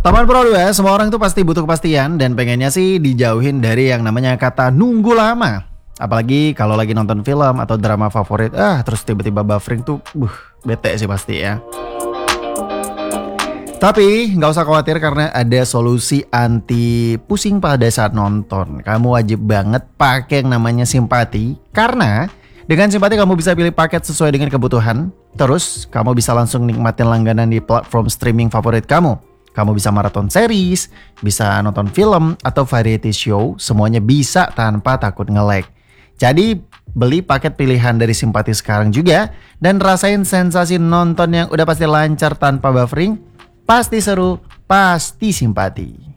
Taman Pro 2, semua orang tuh pasti butuh kepastian dan pengennya sih dijauhin dari yang namanya kata nunggu lama. Apalagi kalau lagi nonton film atau drama favorit, terus tiba-tiba buffering tuh, bete sih pasti ya. Tapi nggak usah khawatir karena ada solusi anti pusing pada saat nonton. Kamu wajib banget pakai yang namanya Simpati. Karena dengan Simpati kamu bisa pilih paket sesuai dengan kebutuhan. Terus kamu bisa langsung nikmatin langganan di platform streaming favorit kamu. Kamu bisa maraton series, bisa nonton film atau variety show. Semuanya bisa tanpa takut nge-lag. Jadi beli paket pilihan dari Simpati sekarang juga. Dan rasain sensasi nonton yang udah pasti lancar tanpa buffering. Pasti seru, pasti Simpati.